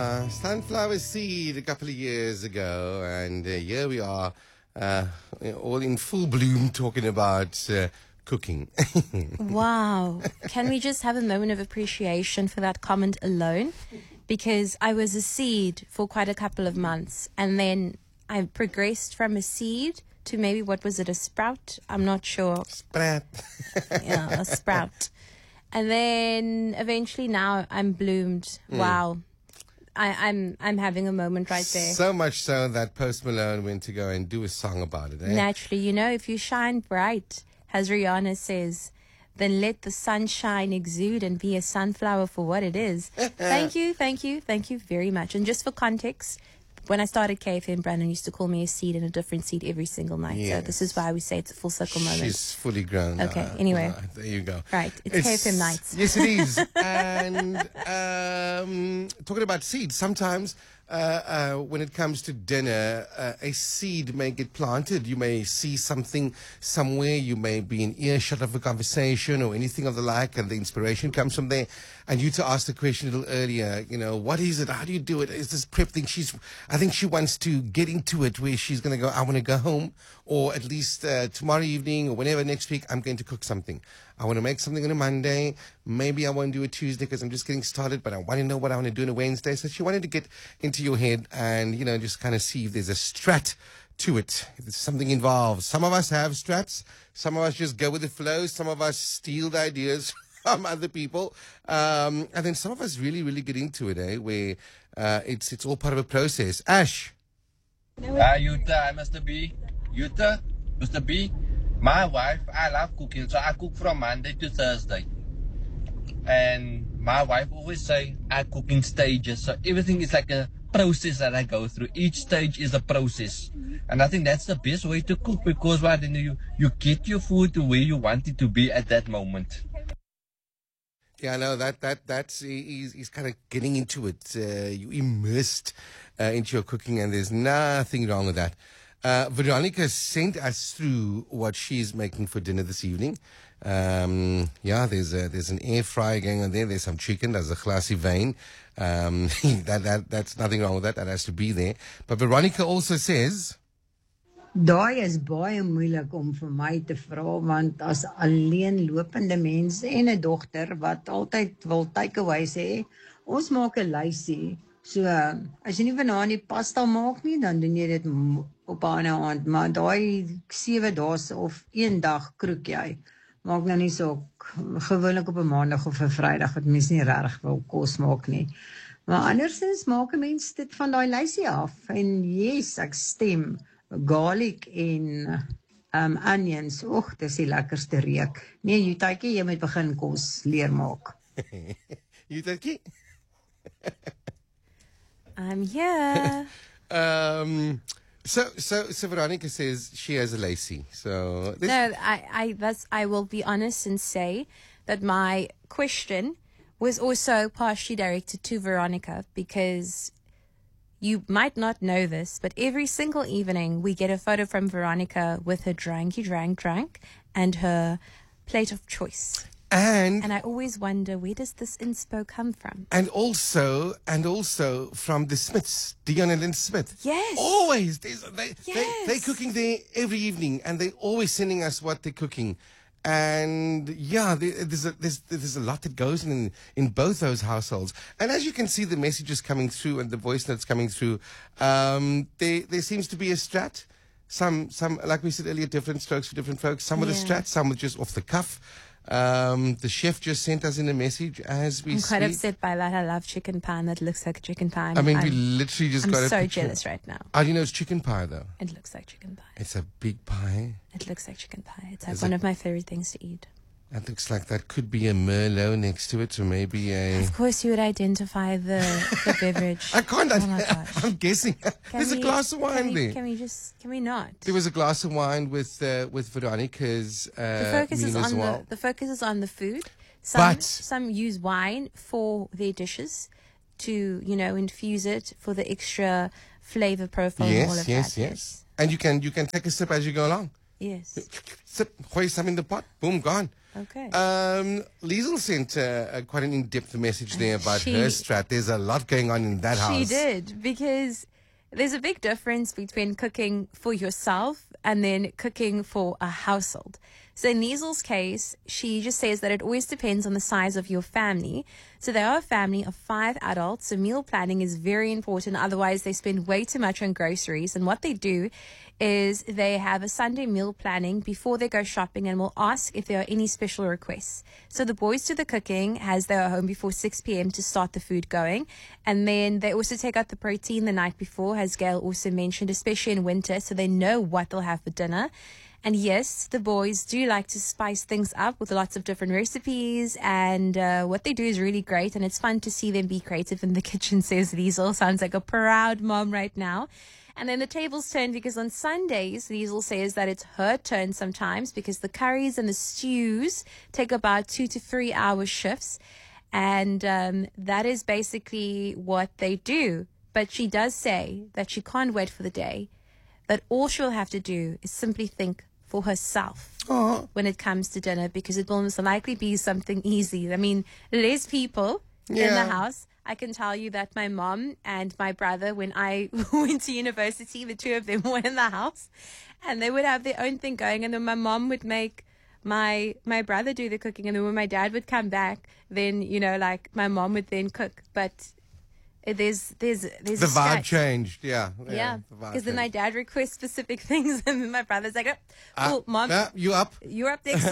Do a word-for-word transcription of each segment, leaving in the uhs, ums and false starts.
Uh, sunflower seed a couple of years ago, and uh, here we are, uh, all in full bloom, talking about uh, cooking. Wow. Can we just have a moment of appreciation for that comment alone? Because I was a seed for quite a couple of months, and then I progressed from a seed to maybe, what was it, a sprout? I'm not sure. Sprout. Yeah, a sprout. And then eventually now I'm bloomed. Mm. Wow. I, I'm I'm having a moment right there. So much so that Post Malone went to go and do a song about it. Eh? Naturally, you know, if you shine bright, as Rihanna says, then let the sunshine exude and be a sunflower for what it is. Thank you, thank you, thank you very much. And just for context, when I started K F M, Brandon used to call me a seed and a different seed every single night. Yes. So this is why we say it's a full circle moment. She's fully grown. Okay, now. anyway. Right, there you go. Right, it's, it's K F M nights. Yes, it is. And um, talking about seeds, sometimes uh, uh, when it comes to dinner, uh, a seed may get planted. You may see something somewhere. You may be in earshot of a conversation or anything of the like, and the inspiration comes from there. And you to ask the question a little earlier, you know, what is it? How do you do it? Is this prep thing? She's, I think she wants to get into it where she's going to go, I want to go home, or at least uh, tomorrow evening or whenever next week, I'm going to cook something. I want to make something on a Monday. Maybe I won't do it Tuesday because I'm just getting started, but I want to know what I want to do on a Wednesday. So she wanted to get into your head and, you know, just kind of see if there's a strat to it, if there's something involved. Some of us have strats. Some of us just go with the flow. Some of us steal the ideas from other people. Um, and then some of us really, really get into it, eh, where uh, it's it's all part of a process. Ash. Hi, Yuta, Mister B. Yuta, Mister B. My wife, I love cooking, so I cook from Monday to Thursday. And my wife always say, I cook in stages. So everything is like a process that I go through. Each stage is a process. And I think that's the best way to cook, because what, then you, you get your food to where you want it to be at that moment. Yeah, no, that that that's he's, he's kind of getting into it. Uh, you immersed uh, into your cooking, and there's nothing wrong with that. Uh, Veronica sent us through what she's making for dinner this evening. Um, yeah, there's a, there's an air fryer going on there. There's some chicken. There's a glassy vein. Um, that that that's nothing wrong with that. That has to be there. But Veronica also says, daai is baie moeilik om vir my te vra, want as alleenlopende mens en 'n dogter wat altyd wil takeaway sê, ons maak 'n lysie. So as jy nie vanaand die pasta maak nie, dan doen jy dit op 'n ander aand, maar daai sewe dae of een dag kroek jy. Maak nou nie so gewoonlik op 'n maandag of 'n Vrydag wat mense nie regtig wil kos maak nie. Maar andersins maak 'n mens dit van daai lysie af, en yes, ek stem. Garlic en um, onions, och, dis die lekkerste reuk. Nee, Jutaatjie, jy moet begin kos leer maak. Jutaatjie? I'm here. um, so, so, so Veronica says she has a lacy. So this no, I, I, that's, I will be honest and say that my question was also partially directed to Veronica, because you might not know this, but every single evening we get a photo from Veronica with her dranky drank drank and her plate of choice. And and I always wonder, where does this inspo come from? And also, and also from the Smiths, Dion and Lynn Smith. Yes. Always. There's, they, yes. they, they're cooking there every evening, and they're always sending us what they're cooking. And yeah, there's a, there's, there's a lot that goes in, in both those households. And as you can see, the messages coming through and the voice notes coming through, um, there, there seems to be a strat. Some, some, like we said earlier, different strokes for different folks. Some with yeah. a strat, some with just off the cuff. Um, the chef just sent us in a message as we I'm speak. quite upset by that. I love chicken pie, and that looks like chicken pie. I mean, I'm, we literally just I'm got a so picture. jealous right now. How do you know it's chicken pie, though? It looks like chicken pie. It's a big pie. It looks like chicken pie. It's like Is one it? of my favorite things to eat. That looks like that could be a Merlot next to it, or maybe a... Of course you would identify the, the beverage. I can't. Oh my gosh. I'm guessing. Can There's we, a glass of wine can we, there. Can we just, can we not? There was a glass of wine with uh, with Veronica's uh, the focus is meal on as well. the, the focus is on the food. Some, But- some use wine for their dishes to, you know, infuse it for the extra flavor profile and all Yes, of yes, that. yes. And you can you can take a sip as you go along. Yes. Sip, hoist some in the pot. Boom, gone. Okay. Um, Liesel sent uh, quite an in-depth message there about She- her strat. There's a lot going on in that house. She did, because there's a big difference between cooking for yourself and then cooking for a household. So in Liesel's case, she just says that it always depends on the size of your family. So they are a family of five adults, so meal planning is very important. Otherwise, they spend way too much on groceries. And what they do is they have a Sunday meal planning before they go shopping, and will ask if there are any special requests. So the boys do the cooking as they are home before six p.m. to start the food going. And then they also take out the protein the night before, as Gail also mentioned, especially in winter, so they know what they'll have for dinner. And yes, the boys do like to spice things up with lots of different recipes, and uh, what they do is really great, and it's fun to see them be creative in the kitchen, says Liesel. Sounds like a proud mom right now. And then the tables turn, because on Sundays, Liesel says that it's her turn sometimes, because the curries and the stews take about two to three hour shifts. And um, that is basically what they do. But she does say that she can't wait for the day that all she'll have to do is simply think for herself Oh, when it comes to dinner, because it will most likely be something easy. I mean, less people in Yeah. the house. I can tell you that my mom and my brother, when I went to university, the two of them were in the house, and they would have their own thing going, and then my mom would make my my brother do the cooking, and then when my dad would come back, then, you know, like, my mom would then cook. But there's there's there's the a vibe strat. changed. Yeah. Yeah, the vibe because then my changed. dad requests specific things, and then my brother's like, oh, Ah, cool, mom, ah, you up? you're up next.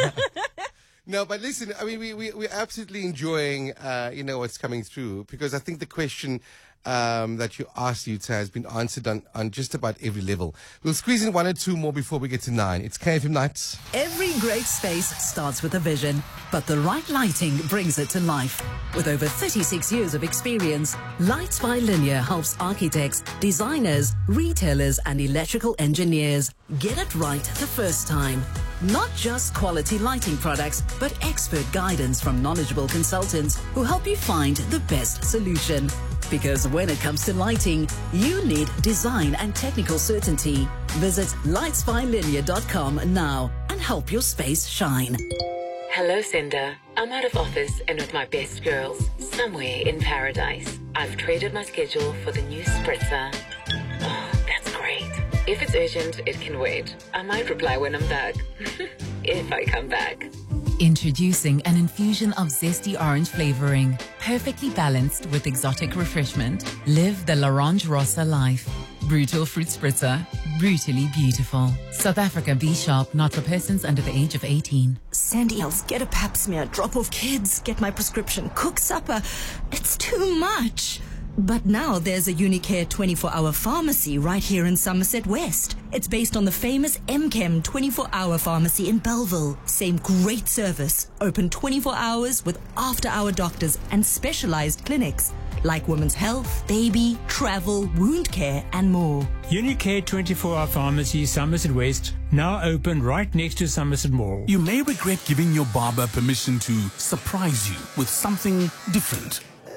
No, but listen, I mean, we, we, we're absolutely enjoying, uh, you know, what's coming through, because I think the question um, that you asked, Yuta, has been answered on, on just about every level. We'll squeeze in one or two more before we get to nine. It's K F M Nights. Every great space starts with a vision, but the right lighting brings it to life. With over thirty-six years of experience, Lights by Linear helps architects, designers, retailers, and electrical engineers get it right the first time. Not just quality lighting products, but expert guidance from knowledgeable consultants who help you find the best solution. Because when it comes to lighting, you need design and technical certainty. Visit lights by linear dot com now and help your space shine. Hello, Cinder. I'm out of office and with my best girls, somewhere in paradise. I've traded my schedule for the new spritzer. Oh, that's great. If it's urgent, it can wait. I might reply when I'm back. If I come back. Introducing an infusion of zesty orange flavoring, perfectly balanced with exotic refreshment. Live the L'Orange Rossa life. Brutal fruit spritzer, brutally beautiful. South Africa B Sharp, not for persons under the age of eighteen. Sandy else, get a pap smear, drop off kids, get my prescription, cook supper. It's too much. But now there's a Unicare twenty-four hour pharmacy right here in Somerset West. It's based on the famous M Chem twenty-four hour pharmacy in Belleville. Same great service. Open twenty-four hours with after-hour doctors and specialized clinics like women's health, baby, travel, wound care, and more. Unicare twenty-four hour Pharmacy, Somerset West, now open right next to Somerset Mall. You may regret giving your barber permission to surprise you with something different.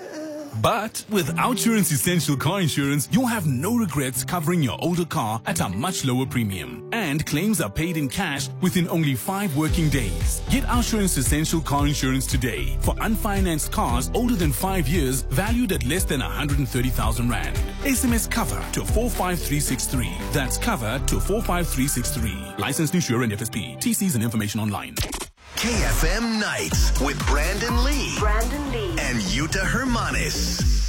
But with Outsurance Essential Car Insurance, you'll have no regrets covering your older car at a much lower premium. And claims are paid in cash within only five working days. Get Outsurance Essential Car Insurance today for unfinanced cars older than five years valued at less than one hundred thirty thousand rand. S M S cover to four five three six three. That's cover to four five three six three. Licensed insurer and F S P. T Cs and information online. K F M Nights with Brandon Lee. Brandon Lee. And Yuta Hermanis.